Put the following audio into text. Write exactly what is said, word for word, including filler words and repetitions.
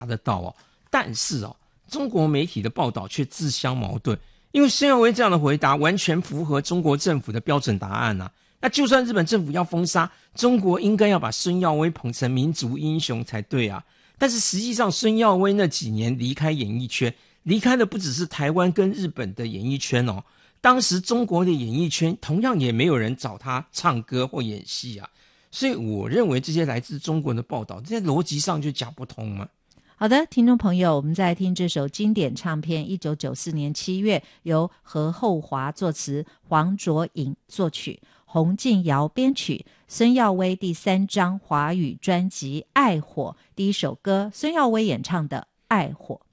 得到哦。但是哦，中国媒体的报道却自相矛盾，因为孙耀威这样的回答完全符合中国政府的标准答案啊。那就算日本政府要封杀，中国应该要把孙耀威捧成民族英雄才对啊。但是实际上，孙耀威那几年离开演艺圈，离开的不只是台湾跟日本的演艺圈哦，当时中国的演艺圈同样也没有人找他唱歌或演戏啊。所以我认为这些来自中国的报道，这些逻辑上就讲不通嘛。 好的，听众朋友，我们在听这首经典唱片，一九九四年七月由何厚华作词，黄卓颖作曲，洪敬尧编曲，孙耀威第三张华语专辑《爱火》第一首歌，孙耀威演唱的《爱火》。